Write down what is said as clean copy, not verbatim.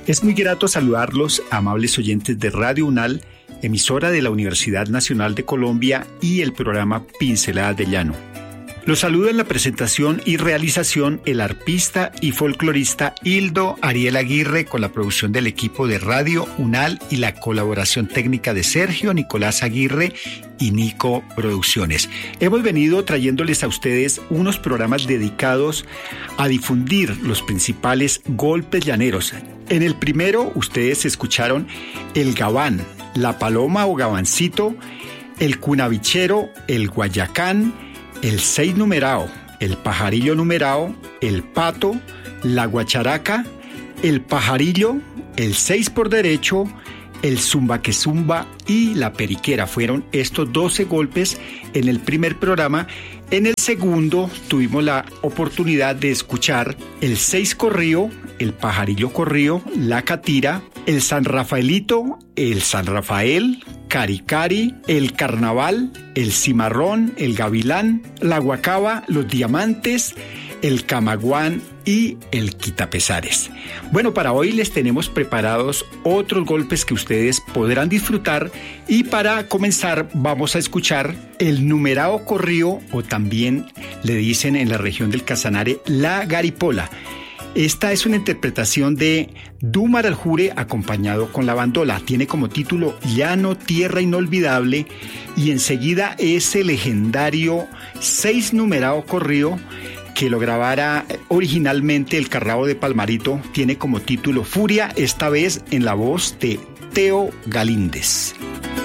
Es muy grato saludarlos, amables oyentes de Radio UNAL, emisora de la Universidad Nacional de Colombia y el programa Pinceladas de Llano. Los saluda en la presentación y realización el arpista y folclorista Hildo Ariel Aguirre, con la producción del equipo de Radio UNAL y la colaboración técnica de Sergio Nicolás Aguirre y Nico Producciones. Hemos venido trayéndoles a ustedes unos programas dedicados a difundir los principales golpes llaneros. En el primero ustedes escucharon el gabán, la paloma o gabancito, el cunavichero, el guayacán, el 6 numerao, el pajarillo numerao, el pato, la guacharaca, el pajarillo, el 6 por derecho, el zumba que zumba y la periquera. Fueron estos 12 golpes en el primer programa. En el segundo tuvimos la oportunidad de escuchar el 6 corrío, el pajarillo corrío, la catira, el San Rafaelito, el San Rafael, Caricari, el carnaval, el cimarrón, el gavilán, la guacaba, los diamantes, el camaguán y el quitapesares. Bueno, para hoy les tenemos preparados otros golpes que ustedes podrán disfrutar, y para comenzar vamos a escuchar el numerao corrío, o también le dicen en la región del Casanare la garipola. Esta es una interpretación de Dúmar Aljure acompañado con la bandola. Tiene como título Llano, Tierra Inolvidable, y enseguida ese legendario 6 numerao corrío que lo grabara originalmente el Carrao de Palmarito. Tiene como título Furia, esta vez en la voz de Teo Galíndez.